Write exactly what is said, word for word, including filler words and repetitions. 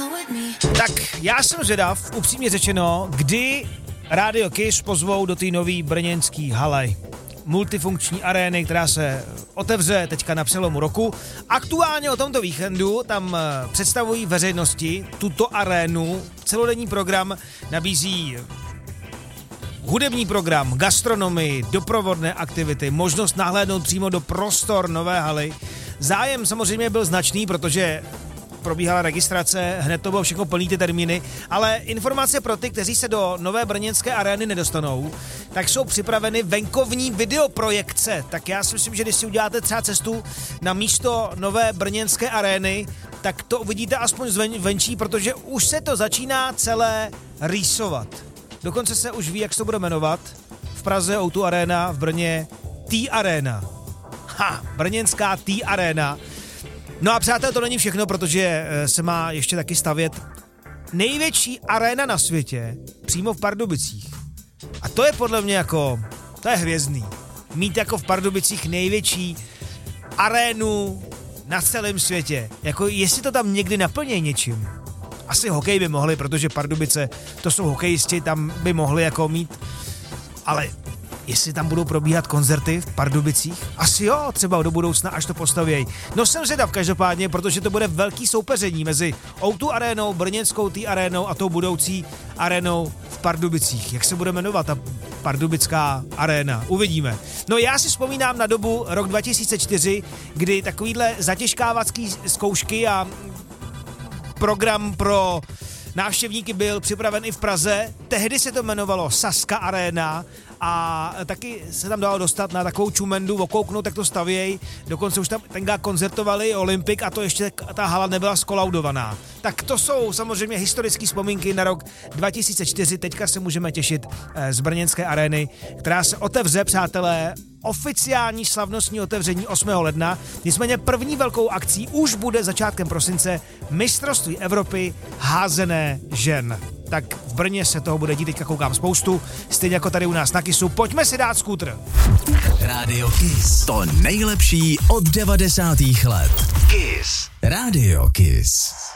Tak já jsem zvědav, upřímně řečeno, kdy Rádio Kiss pozvou do té nový brněnský haly. Multifunkční arény, která se otevře teďka na přelomu roku. Aktuálně o tomto víkendu tam představují veřejnosti tuto arénu. Celodenní program nabízí hudební program, gastronomii, doprovodné aktivity, možnost nahlédnout přímo do prostor nové haly. Zájem samozřejmě byl značný, protože probíhala registrace, hned to bylo všechno plný ty termíny, ale informace pro ty, kteří se do nové brněnské arény nedostanou, tak jsou připraveny venkovní videoprojekce. Tak já si myslím, že když si uděláte třeba cestu na místo nové brněnské arény, tak to uvidíte aspoň zvenčí, protože už se to začíná celé rýsovat. Dokonce se už ví, jak se to bude jmenovat. V Praze ó dva Arena, v Brně T-Arena. Ha, brněnská T-Arena. No a přátel, to není všechno, protože se má ještě taky stavět největší aréna na světě přímo v Pardubicích. A to je podle mě jako, to je hvězdný. Mít jako v Pardubicích největší arénu na celém světě. Jako jestli to tam někdy naplní něčím. Asi hokej by mohli, protože Pardubice, to jsou hokejisti, tam by mohli jako mít, ale jestli tam budou probíhat koncerty v Pardubicích? Asi jo, třeba do budoucna, až to postavějí. No jsem zvědav každopádně, protože to bude velký soupeření mezi ó dva arénou, brněnskou T-arénou a tou budoucí arénou v Pardubicích. Jak se bude jmenovat ta pardubická aréna? Uvidíme. No já si vzpomínám na dobu rok dva tisíce čtyři, kdy takovýhle zatěžkávacký zkoušky a program pro návštěvníky byl připraven i v Praze. Tehdy se to jmenovalo Sazka Arena a taky se tam dalo dostat na takovou čumendu, okouknout, jak to stavějí. Dokonce už tam tenkrát koncertovali Olympik a to ještě ta hala nebyla skolaudovaná. Tak to jsou samozřejmě historické vzpomínky na rok dva tisíce čtyři. Teďka se můžeme těšit z brněnské arény, která se otevře, přátelé, oficiální slavnostní otevření osmého ledna. Nicméně první velkou akcí už bude začátkem prosince mistrovství Evropy házené žen. Tak v Brně se toho bude dít, teďka koukám spoustu, stejně jako tady u nás na Kissu. Pojďme si dát skútr. Rádio Kiss. To nejlepší od devadesátých let. Kiss. Rádio Kiss.